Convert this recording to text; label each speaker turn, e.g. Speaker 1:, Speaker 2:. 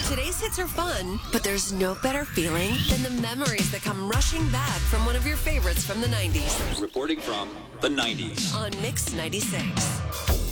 Speaker 1: Today's hits are fun, but there's no better feeling than the memories that come rushing back from one of your favorites from the 90s.
Speaker 2: Reporting from the 90s.
Speaker 1: On Mix 96.